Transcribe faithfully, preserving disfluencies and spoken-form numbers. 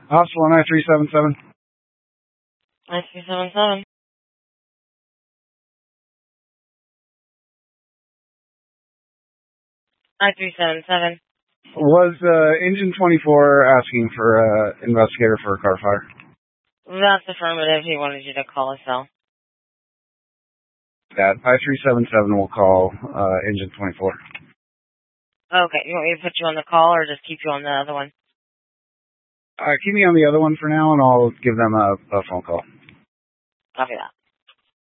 Hospital nine three seven seven. nine three seven seven. nine three seven seven. Was uh, Engine twenty-four asking for an uh, investigator for a car fire? That's affirmative. He wanted you to call his cell. That five three seven seven will call uh, Engine twenty-four. Okay, you want me to put you on the call or just keep you on the other one? Uh, keep me on the other one for now, and I'll give them a, a phone call. Copy that.